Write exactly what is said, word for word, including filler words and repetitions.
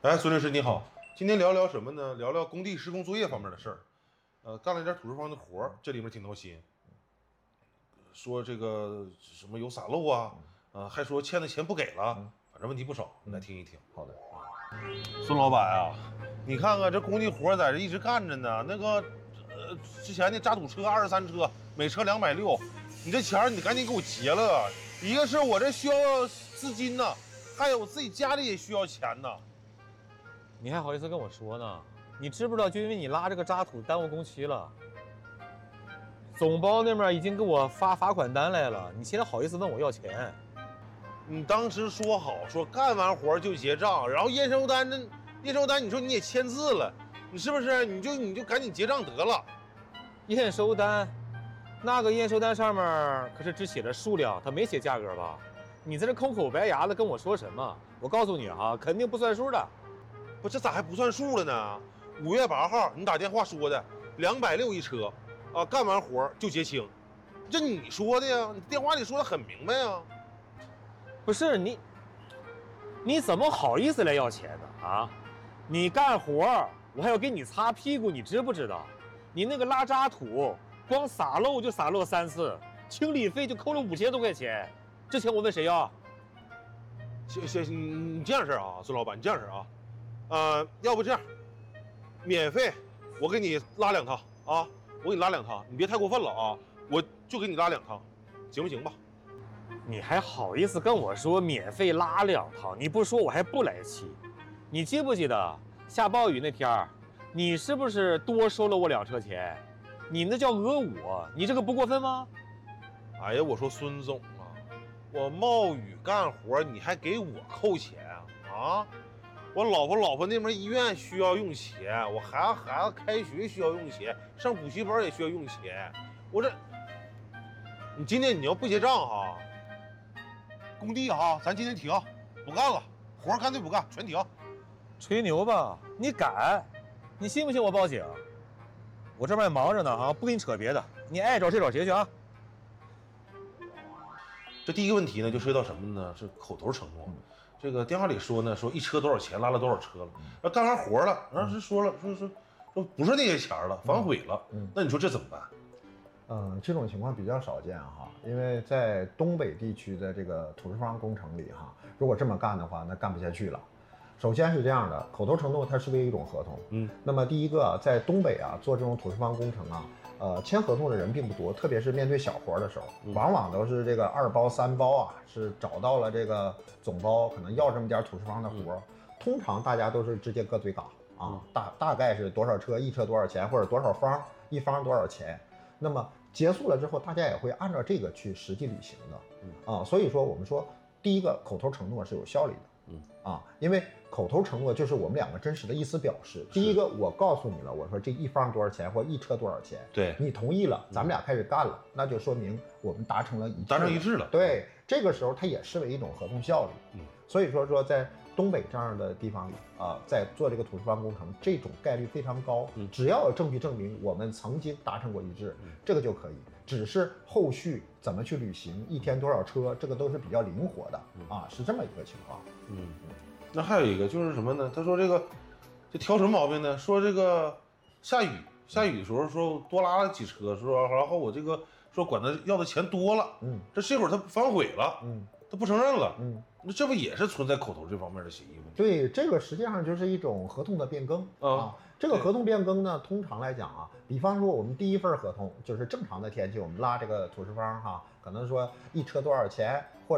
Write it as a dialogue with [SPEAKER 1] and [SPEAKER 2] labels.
[SPEAKER 1] 哎，孙律师你好，今天聊聊什么呢？聊聊工地施工作业方面的事儿。呃，干了一点土石方的活儿，这里面挺闹心。说这个什么有洒漏啊，呃，还说欠的钱不给了，反正问题不少，你来听一听。
[SPEAKER 2] 好的。
[SPEAKER 1] 孙老板啊，你看看这工地活在这一直干着呢，那个呃之前那渣土车二十三车，每车两百六，你这钱你赶紧给我结了。一个是我这需要资金呢，还有我自己家里也需要钱呢。
[SPEAKER 2] 你还好意思跟我说呢？你知不知道，就因为你拉这个渣土耽误工期了，总包那边已经给我发罚款单来了，你现在好意思问我要钱？
[SPEAKER 1] 你当时说好说干完活就结账，然后验收单那验收单你说你也签字了，你是不是你就你就赶紧结账得了？
[SPEAKER 2] 验收单，那个验收单上面可是只写了数量，它没写价格吧？你在这空口白牙的跟我说什么？我告诉你啊，肯定不算数的。
[SPEAKER 1] 不，这咋还不算数了呢？五月八号你打电话说的两百六一车，啊，干完活就结清，这你说的呀？你电话里说的很明白呀。
[SPEAKER 2] 不是你，你怎么好意思来要钱呢？啊，你干活我还要给你擦屁股，你知不知道？你那个拉渣土，光洒漏就洒漏三次，清理费就扣了五千多块钱，这钱我问谁要？
[SPEAKER 1] 行行，你这样式啊，孙老板，你这样式啊，呃，要不这样，免费，我给你拉两趟啊，我给你拉两趟，你别太过分了啊，我就给你拉两趟，行不行吧？
[SPEAKER 2] 你还好意思跟我说免费拉两趟？你不说我还不来气。你记不记得下暴雨那天儿，你是不是多收了我两车钱？你那叫讹我，你这个不过分吗？
[SPEAKER 1] 哎呀，我说孙总啊，我冒雨干活，你还给我扣钱啊？啊，我老婆老婆那边医院需要用钱，我孩子孩子开学需要用钱，上补习班也需要用钱，我这，你今天你要不结账哈？工地啊，咱今天停，不干了，活干脆不干，全停。
[SPEAKER 2] 吹牛吧，你敢？你信不信我报警？我这边忙着呢啊，不跟你扯别的，你爱找谁找谁去啊。
[SPEAKER 1] 这第一个问题呢，就涉及到什么呢？是口头承诺。这个电话里说呢，说一车多少钱，拉了多少车了，那干完活了，然后是说了，说说说不是那些钱了，反悔了。嗯，那你说这怎么办？
[SPEAKER 3] 嗯，这种情况比较少见哈，因为在东北地区的这个土石方工程里哈，如果这么干的话，那干不下去了。首先是这样的，口头承诺它视为一种合同，嗯，那么第一个在东北啊做这种土石方工程啊，呃，签合同的人并不多，特别是面对小活的时候，嗯、往往都是这个二包三包啊，是找到了这个总包，可能要这么点土石方的活，嗯、通常大家都是直接搁嘴嘎啊，大大概是多少车一车多少钱，或者多少方一方多少钱。那么结束了之后，大家也会按照这个去实际履行的，嗯啊，所以说我们说，第一个口头承诺是有效力的，嗯啊，因为口头承诺就是我们两个真实的意思表示。第一个，我告诉你了，我说这一方多少钱或一车多少钱，
[SPEAKER 1] 对，
[SPEAKER 3] 你同意了，咱们俩开始干了，那就说明我们达成了一致，
[SPEAKER 1] 达成一致了。
[SPEAKER 3] 对，这个时候它也视为一种合同效力，嗯，所以说说在东北这样的地方里啊，在做这个土石方工程，这种概率非常高。嗯，只要有证据证明我们曾经达成过一致，嗯、这个就可以。只是后续怎么去履行，一天多少车，这个都是比较灵活的、嗯、啊，是这么一个情况。
[SPEAKER 1] 嗯，那还有一个就是什么呢？他说这个这挑什么毛病呢？说这个下雨下雨的时候说多拉了几车，说然后我这个说管他要的钱多了，嗯，这这会儿他反悔了，嗯。他不承认了，嗯，那这不也是存在口头这方面的协议吗？
[SPEAKER 3] 对，这个实际上就是一种合同的变更、嗯、啊。这个合同变更呢，通常来讲啊，比方说我们第一份合同就是正常的天气，我们拉这个土石方哈，可能说一车多少钱，或者